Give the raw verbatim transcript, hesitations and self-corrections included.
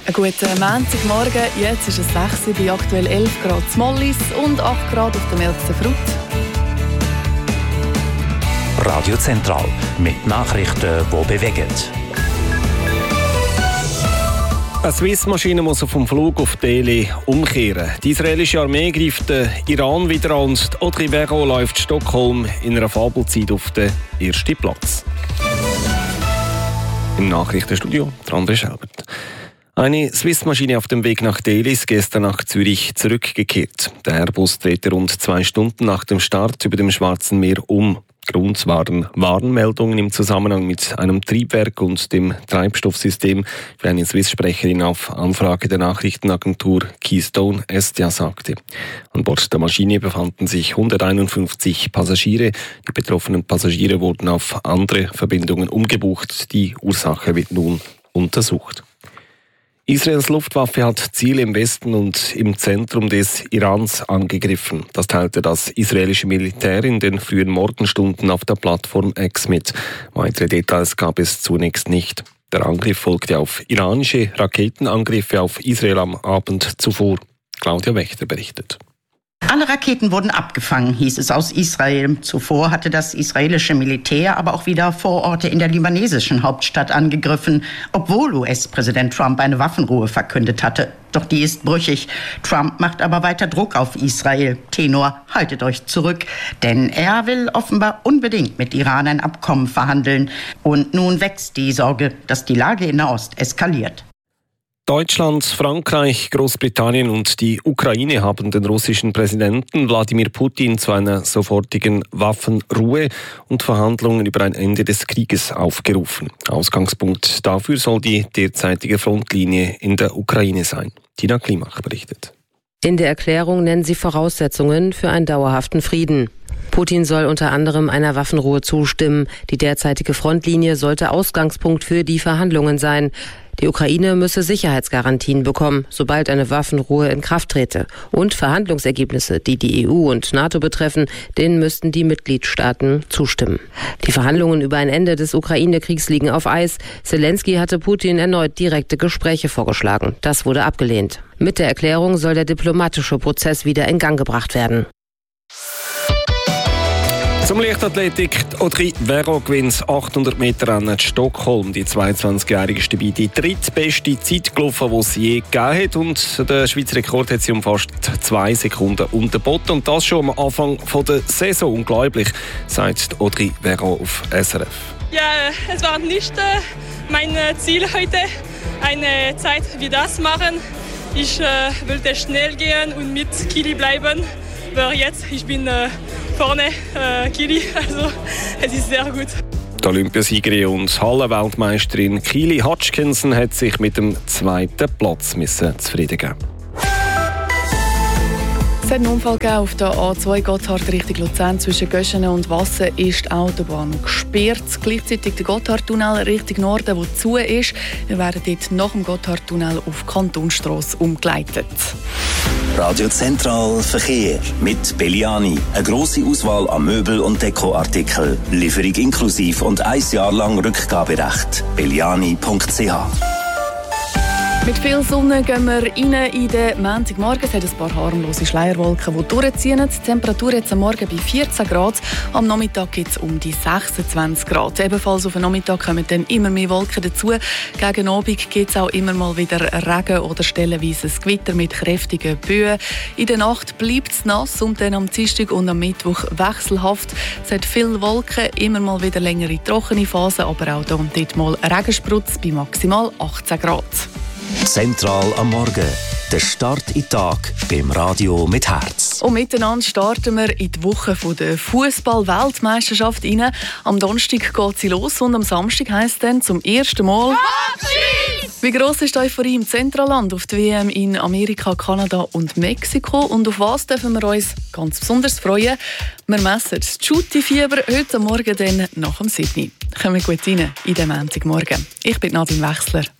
Einen guten Montagmorgen. Jetzt ist es sechs Uhr, bei aktuell elf Grad in Mollis und acht Grad auf der Melzenfrut. Radio Zentral mit Nachrichten, die bewegen. Eine Swiss-Maschine muss vom Flug auf Delhi umkehren. Die israelische Armee greift den Iran wieder an und Audrey Veron läuft Stockholm in einer Fabelzeit auf den ersten Platz. Im Nachrichtenstudio André Schelbert. Eine Swiss-Maschine auf dem Weg nach Delhi ist gestern nach Zürich zurückgekehrt. Der Airbus drehte rund zwei Stunden nach dem Start über dem Schwarzen Meer um. Grund waren Warnmeldungen im Zusammenhang mit einem Triebwerk und dem Treibstoffsystem, wie eine Swiss-Sprecherin auf Anfrage der Nachrichtenagentur Keystone Estia sagte. An Bord der Maschine befanden sich hunderteinundfünfzig Passagiere. Die betroffenen Passagiere wurden auf andere Verbindungen umgebucht. Die Ursache wird nun untersucht. Israels Luftwaffe hat Ziele im Westen und im Zentrum des Irans angegriffen. Das teilte das israelische Militär in den frühen Morgenstunden auf der Plattform X mit. Weitere Details gab es zunächst nicht. Der Angriff folgte auf iranische Raketenangriffe auf Israel am Abend zuvor. Claudia Wächter berichtet. Alle Raketen wurden abgefangen, hieß es aus Israel. Zuvor hatte das israelische Militär aber auch wieder Vororte in der libanesischen Hauptstadt angegriffen, obwohl U S-Präsident Trump eine Waffenruhe verkündet hatte. Doch die ist brüchig. Trump macht aber weiter Druck auf Israel. Tenor, haltet euch zurück, denn er will offenbar unbedingt mit Iran ein Abkommen verhandeln. Und nun wächst die Sorge, dass die Lage in Nahost eskaliert. Deutschland, Frankreich, Großbritannien und die Ukraine haben den russischen Präsidenten Wladimir Putin zu einer sofortigen Waffenruhe und Verhandlungen über ein Ende des Krieges aufgerufen. Ausgangspunkt dafür soll die derzeitige Frontlinie in der Ukraine sein. Tina Klimach berichtet. In der Erklärung nennen sie Voraussetzungen für einen dauerhaften Frieden. Putin soll unter anderem einer Waffenruhe zustimmen. Die derzeitige Frontlinie sollte Ausgangspunkt für die Verhandlungen sein. Die Ukraine müsse Sicherheitsgarantien bekommen, sobald eine Waffenruhe in Kraft trete. Und Verhandlungsergebnisse, die die E U und NATO betreffen, denen müssten die Mitgliedstaaten zustimmen. Die Verhandlungen über ein Ende des Ukraine-Kriegs liegen auf Eis. Zelensky hatte Putin erneut direkte Gespräche vorgeschlagen. Das wurde abgelehnt. Mit der Erklärung soll der diplomatische Prozess wieder in Gang gebracht werden. Zum Leichtathletik. Audrey Veron gewinnt das achthundert Meter Rennen in Stockholm. Die zweiundzwanzigjährige ist dabei die drittbeste Zeit gelaufen, die sie je gegeben hat. Und den Schweizer Rekord hat sie um fast zwei Sekunden unterboten. Und das schon am Anfang der Saison. Unglaublich, sagt Audrey Veron auf S R F. Ja, es war nicht äh, mein Ziel heute, eine Zeit wie das machen. Ich äh, wollte schnell gehen und mit Kili bleiben. Aber jetzt, ich bin äh, vorne, äh, Kili, also es ist sehr gut. Die Olympiasiegerin und Hallenweltmeisterin Kili Hutchinson hat sich mit dem zweiten Platz zufrieden geben. Es hat einen Unfall gegeben auf der A zwei Gotthard Richtung Luzern. Zwischen Göschenen und Wassen ist die Autobahn gesperrt. Gleichzeitig der Gotthardtunnel Richtung Norden, der zu ist. Wir werden dort nach dem Gotthardtunnel auf Kantonstrasse umgeleitet. Radio Zentral Verkehr mit Belliani. Eine grosse Auswahl an Möbel- und Dekoartikeln. Lieferung inklusiv und ein Jahr lang Rückgaberecht. belliani punkt c h. Mit viel Sonne gehen wir rein in den Montagmorgen. Es hat ein paar harmlose Schleierwolken, die durchziehen. Die Temperatur jetzt am Morgen bei vierzehn Grad. Am Nachmittag gibt es um die sechsundzwanzig Grad. Ebenfalls auf den Nachmittag kommen dann immer mehr Wolken dazu. Gegen Abend gibt es auch immer mal wieder Regen oder stellenweise ein Gewitter mit kräftigen Böen. In der Nacht bleibt es nass und dann am Dienstag und am Mittwoch wechselhaft. Es hat viele Wolken, immer mal wieder längere trockene Phasen, aber auch hier und dort mal Regensprutz bei maximal achtzehn Grad. Zentral am Morgen. Der Start in den Tag beim Radio mit Herz. Und miteinander starten wir in die Woche der Fußball-Weltmeisterschaft rein. Am Donnerstag geht sie los und am Samstag heisst es dann zum ersten Mal Abschied! Wie gross ist die Euphorie im Zentralland auf der W M in Amerika, Kanada und Mexiko? Und auf was dürfen wir uns ganz besonders freuen? Wir messen das Shooty-Fieber heute Morgen dann nach dem siebten. Kommen wir gut rein in den Montagmorgen. Ich bin Nadine Wechsler.